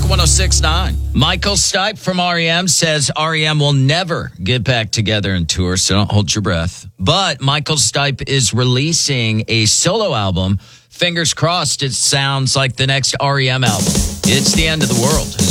1069. Michael Stipe from REM says REM will never get back together and tour, so don't hold your breath. But Michael Stipe is releasing a solo album. Fingers crossed it sounds like the next REM album. It's the end of the world.